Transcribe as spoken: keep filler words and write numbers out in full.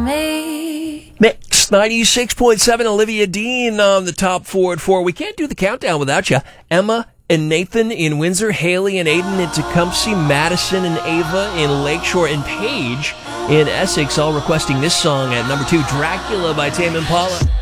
me. Mix ninety-six point seven, Olivia Dean on the top four at four. We can't do the countdown without you. Emma and Nathan in Windsor, Haley and Aiden in Tecumseh, Madison and Ava in Lakeshore, and Paige in Essex, all requesting this song at number two, Dracula by Tame Impala.